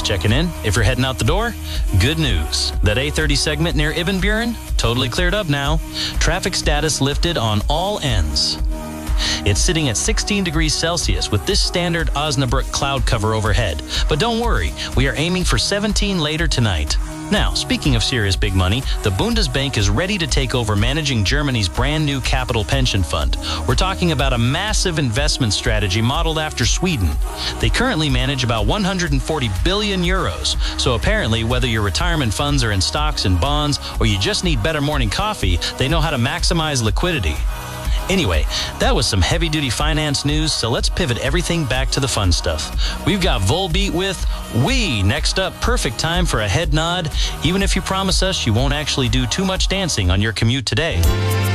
Just checking in. If you're heading out the door, good news. That A30 segment near Ibn Buren, totally cleared up now. Traffic status lifted on all ends. It's sitting at 16 degrees Celsius with this standard Osnabrück cloud cover overhead. But don't worry, we are aiming for 17 later tonight. Now, speaking of serious big money, the Bundesbank is ready to take over managing Germany's brand new capital pension fund. We're talking about a massive investment strategy modeled after Sweden. They currently manage about 140 billion euros. So apparently, whether your retirement funds are in stocks and bonds, or you just need better morning coffee, they know how to maximize liquidity. Anyway, that was some heavy-duty finance news, so let's pivot everything back to the fun stuff. We've got Volbeat with We. Next up, perfect time for a head nod, even if you promise us you won't actually do too much dancing on your commute today.